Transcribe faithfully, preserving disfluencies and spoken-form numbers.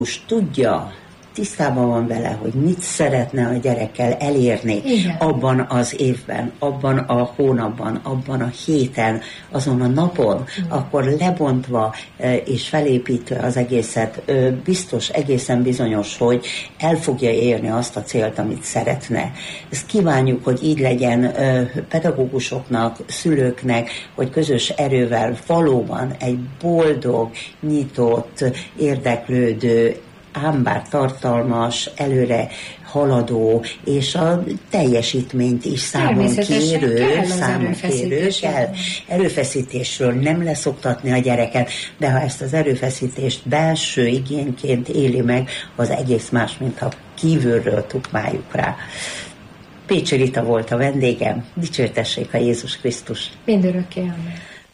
Most tudja, tisztában van vele, hogy mit szeretne a gyerekkel elérni. Igen. Abban az évben, abban a hónapban, abban a héten, azon a napon, igen. Akkor lebontva és felépítve az egészet, biztos, egészen bizonyos, hogy el fogja érni azt a célt, amit szeretne. Ezt kívánjuk, hogy így legyen pedagógusoknak, szülőknek, hogy közös erővel valóban egy boldog, nyitott, érdeklődő, ám bár tartalmas, előre haladó, és a teljesítményt is számon kérő, számon kérő kell. Erőfeszítésről nem leszoktatni a gyereket, de ha ezt az erőfeszítést belső igényként éli meg, az egész más, mint ha kívülről tukmáljuk rá. Pécsi Rita volt a vendégem, dicsértessék a Jézus Krisztus. Mindörökké, amen.